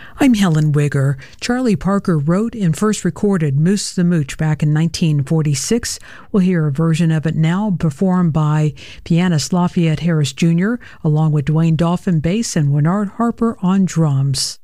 I'm Helen Wigger. Charlie Parker wrote and first recorded Moose the Mooch back in 1946. We'll hear a version of it now performed by pianist Lafayette Harris Jr., along with Dwayne Dolphin bass and Bernard Harper on drums.